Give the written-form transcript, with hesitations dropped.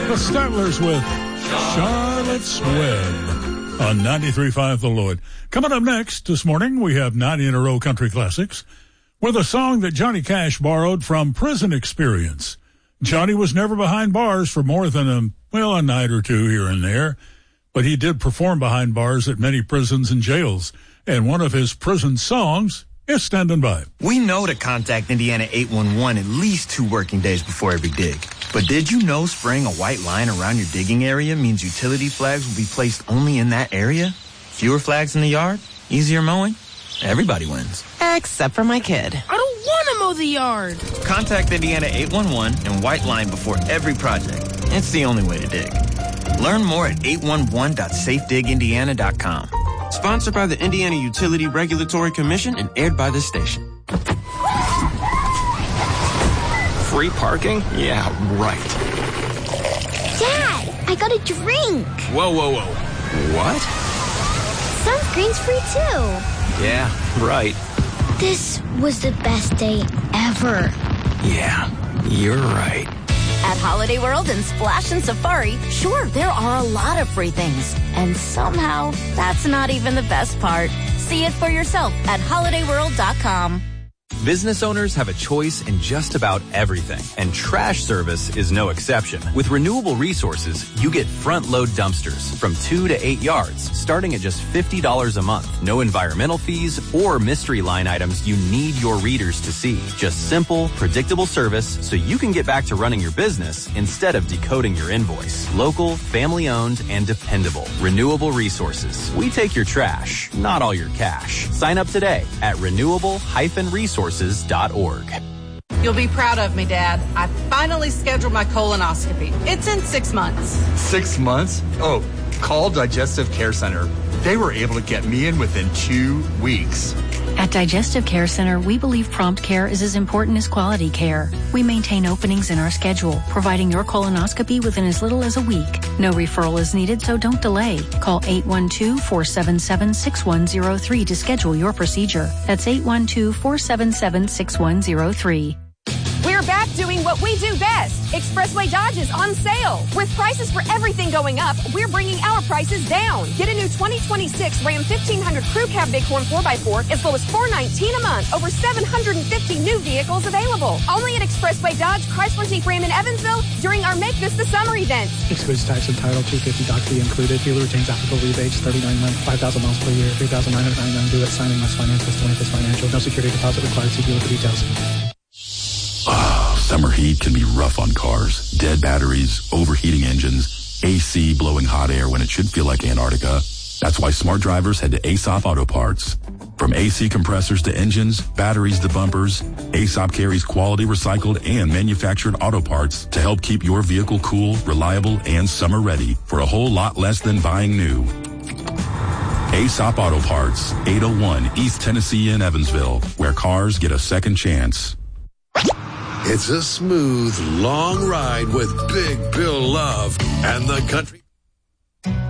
The Statlers with Charlotte's Web on 93.5 The Lloyd. Coming up next this morning, we have 90 in a row country classics with a song that Johnny Cash borrowed from Prison Experience. Johnny was never behind bars for more than a night or two here and there, but he did perform behind bars at many prisons and jails, and one of his prison songs is Standing By. We know to contact Indiana 811 at least 2 working days before every dig. But did you know spraying a white line around your digging area means utility flags will be placed only in that area? Fewer flags in the yard? Easier mowing? Everybody wins. Except for my kid. I don't want to mow the yard. Contact Indiana 811 and white line before every project. It's the only way to dig. Learn more at 811.safedigindiana.com. Sponsored by the Indiana Utility Regulatory Commission and aired by this station. Free parking? Yeah, right. Dad, I got a drink. Whoa. What? Sunscreen's free too. Yeah, right. This was the best day ever. Yeah, you're right. At Holiday World and Splash and Safari, sure, there are a lot of free things. And somehow, that's not even the best part. See it for yourself at holidayworld.com. Business owners have a choice in just about everything, and trash service is no exception. With Renewable Resources, you get front-load dumpsters from 2 to 8 yards, starting at just $50 a month. No environmental fees or mystery line items you need your readers to see. Just simple, predictable service so you can get back to running your business instead of decoding your invoice. Local, family-owned, and dependable. Renewable Resources. We take your trash, not all your cash. Sign up today at renewable-resources.org. You'll be proud of me, Dad. I finally scheduled my colonoscopy. It's in 6 months. 6 months? Oh, call Digestive Care Center. They were able to get me in within 2 weeks. At Digestive Care Center, we believe prompt care is as important as quality care. We maintain openings in our schedule, providing your colonoscopy within as little as a week. No referral is needed, so don't delay. Call 812-477-6103 to schedule your procedure. That's 812-477-6103. We're back doing what we do best. Expressway Dodge is on sale. With prices for everything going up, we're bringing our prices down. Get a new 2026 Ram 1500 Crew Cab Bighorn 4x4 as low as $419 a month. Over 750 new vehicles available. Only at Expressway Dodge, Chrysler Jeep Ram in Evansville during our Make This the Summer event. Excludes tax and title, $250 doc fee included. Dealer retains applicable rebates, 39 months, 5,000 miles per year, $3,999 due at signing less finance plus 20 financial. No security deposit required. See dealer for details. Summer heat can be rough on cars. Dead batteries, overheating engines, AC blowing hot air when it should feel like Antarctica. That's why smart drivers head to Aesop Auto Parts. From AC compressors to engines, batteries to bumpers, Aesop carries quality recycled and manufactured auto parts to help keep your vehicle cool, reliable, and summer ready for a whole lot less than buying new. Aesop Auto Parts, 801 East Tennessee in Evansville, where cars get a second chance. It's a smooth, long ride with Big Bill Love and the country.